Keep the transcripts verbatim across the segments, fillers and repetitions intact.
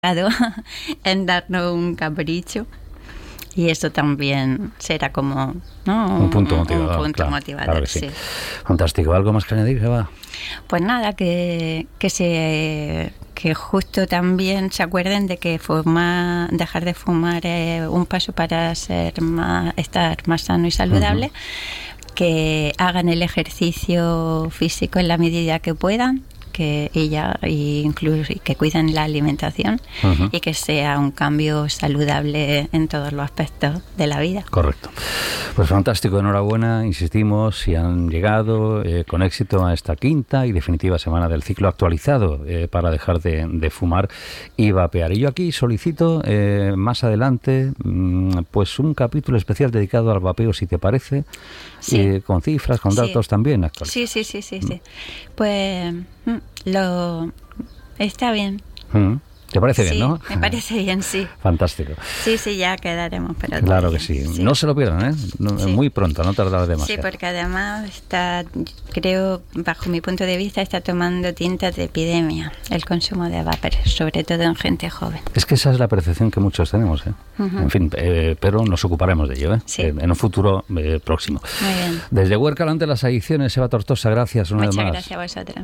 en darnos un capricho. Y eso también será como, ¿no? un punto motivador. Un punto claro, motivador, claro que sí. sí. Fantástico. ¿Algo más que añadir, Eva? Pues nada, que, que se que justo también se acuerden de que fumar, dejar de fumar es un paso para ser más, estar más sano y saludable. Uh-huh. Que hagan el ejercicio físico en la medida que puedan, que ella incluso y que cuiden la alimentación, uh-huh. y que sea un cambio saludable en todos los aspectos de la vida. Correcto. Pues fantástico, enhorabuena, insistimos, si han llegado eh, con éxito a esta quinta y definitiva semana del ciclo actualizado eh, para dejar de, de fumar y vapear. Y yo aquí solicito eh, más adelante mmm, pues un capítulo especial dedicado al vapeo, si te parece, sí. eh, con cifras, con datos sí. también actualizados. Sí, sí, sí, sí, sí. Pues lo está bien. Mm. ¿Te parece sí, bien, no? Me parece bien, sí. Fantástico. Sí, sí, ya quedaremos. Pero claro todavía, que sí. sí. No se lo pierdan, ¿eh? No, sí. Muy pronto, no tardará demasiado. Sí, porque además está, creo, bajo mi punto de vista, está tomando tintas de epidemia el consumo de vapor, sobre todo en gente joven. Es que esa es la percepción que muchos tenemos, ¿eh? Uh-huh. En fin, eh, pero nos ocuparemos de ello, ¿eh? Sí. Eh, en un futuro eh, próximo. Muy bien. Desde Huércal ante las adicciones, Eva Tortosa, gracias una Muchas vez más. Muchas gracias a vosotros.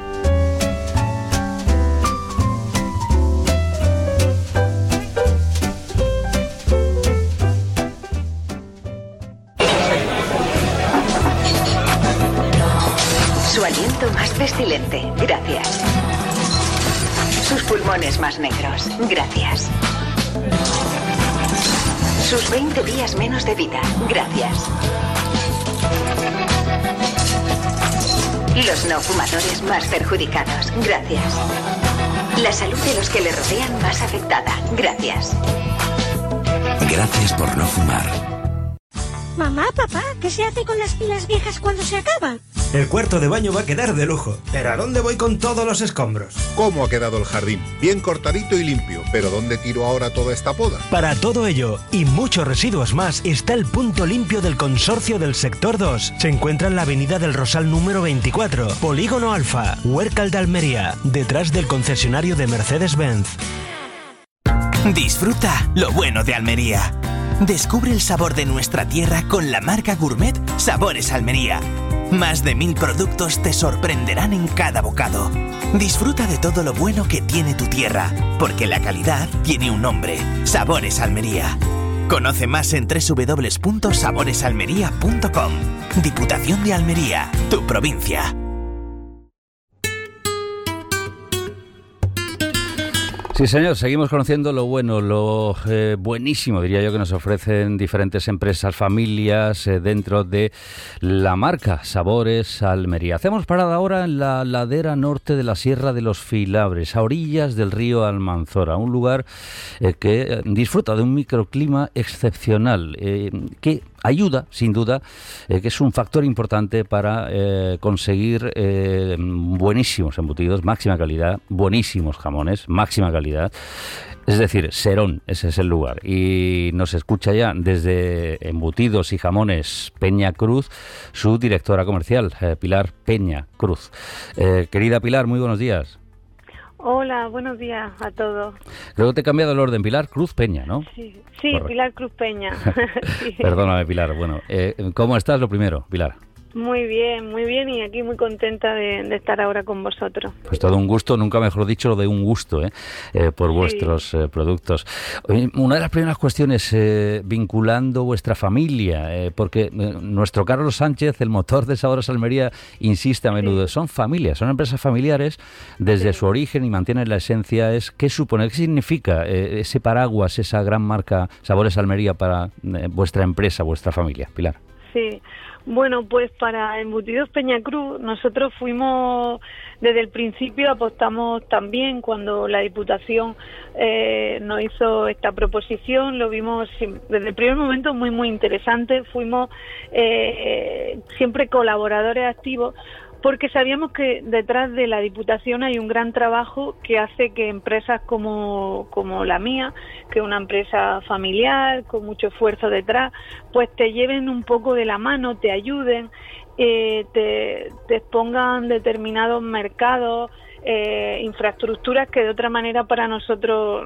Su aliento más pestilente, gracias. Sus pulmones más negros, gracias. Sus veinte días menos de vida, gracias. Los no fumadores más perjudicados, gracias. La salud de los que le rodean más afectada, gracias. Gracias por no fumar. Mamá, papá, ¿qué se hace con las pilas viejas cuando se acaban? El cuarto de baño va a quedar de lujo. ¿Pero a dónde voy con todos los escombros? ¿Cómo ha quedado el jardín? Bien cortadito y limpio. ¿Pero dónde tiro ahora toda esta poda? Para todo ello y muchos residuos más está el punto limpio del Consorcio del Sector dos. Se encuentra en la Avenida del Rosal número veinticuatro, Polígono Alfa, Huércal de Almería, detrás del concesionario de Mercedes-Benz. Disfruta lo bueno de Almería. Descubre el sabor de nuestra tierra con la marca Gourmet Sabores Almería. Más de mil productos te sorprenderán en cada bocado. Disfruta de todo lo bueno que tiene tu tierra, porque la calidad tiene un nombre: Sabores Almería. Conoce más en doble u doble u doble u punto sabores almería punto com. Diputación de Almería, tu provincia. Sí, señor, seguimos conociendo lo bueno, lo eh, buenísimo, diría yo, que nos ofrecen diferentes empresas, familias, eh, dentro de la marca Sabores Almería. Hacemos parada ahora en la ladera norte de la Sierra de los Filabres, a orillas del río Almanzora, un lugar eh, que disfruta de un microclima excepcional, eh, que ayuda, sin duda, eh, que es un factor importante para eh, conseguir eh, buenísimos embutidos, máxima calidad, buenísimos jamones, máxima calidad. Es decir, Serón, ese es el lugar. Y nos escucha ya desde Embutidos y Jamones Peña Cruz, su directora comercial, eh, Pilar Peña Cruz. Eh, querida Pilar, muy buenos días. Hola, buenos días a todos. Creo que te he cambiado el orden, Pilar Cruz Peña, ¿no? Sí, sí, Pilar Cruz Peña. Sí. Perdóname, Pilar. Bueno, eh, ¿cómo estás lo primero, Pilar? Muy bien, muy bien, y aquí muy contenta de, de estar ahora con vosotros. Pues todo un gusto, nunca mejor dicho, lo de un gusto, ¿eh? Eh, por sí. vuestros eh, productos. Una de las primeras cuestiones, eh, vinculando vuestra familia, eh, porque eh, nuestro Carlos Sánchez, el motor de Sabores Almería, insiste a menudo, sí. son familias, son empresas familiares desde sí. su origen y mantienen la esencia. Es ¿qué supone, qué significa eh, ese paraguas, esa gran marca Sabores Almería para eh, vuestra empresa, vuestra familia, Pilar? Sí. Bueno, pues para Embutidos Peña Cruz nosotros fuimos, desde el principio apostamos también cuando la Diputación eh, nos hizo esta proposición, lo vimos desde el primer momento muy muy interesante, fuimos eh, siempre colaboradores activos, porque sabíamos que detrás de la Diputación hay un gran trabajo que hace que empresas como, como la mía, que es una empresa familiar, con mucho esfuerzo detrás, pues te lleven un poco de la mano, te ayuden, eh, te, te expongan determinados mercados, eh, infraestructuras que de otra manera para nosotros